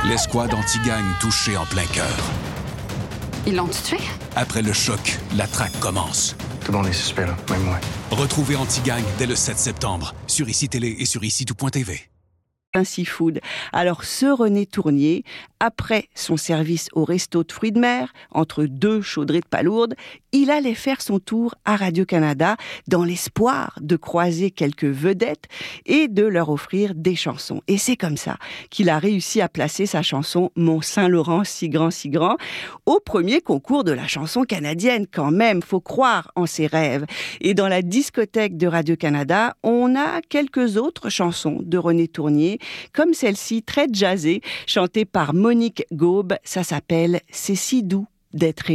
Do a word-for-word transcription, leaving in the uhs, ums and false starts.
L'escouade anti-gang touchée en plein cœur. Ils l'ont tué? Après le choc, la traque commence. Tout le monde est suspect, là, même moi. Retrouvez Anti-Gang dès le sept septembre sur I C I Télé et sur ici tout point t v. Un seafood. Alors ce René Tournier, après son service au resto de fruits de mer, entre deux chaudrées de palourdes, il allait faire son tour à Radio-Canada dans l'espoir de croiser quelques vedettes et de leur offrir des chansons. Et c'est comme ça qu'il a réussi à placer sa chanson « Mon Saint-Laurent, si grand, si grand » au premier concours de la chanson canadienne. Quand même, faut croire en ses rêves. Et dans la discothèque de Radio-Canada, on a quelques autres chansons de René Tournier, comme celle-ci, très jazzée, chantée par Monique Gaube. Ça s'appelle « C'est si doux d'être aimé ».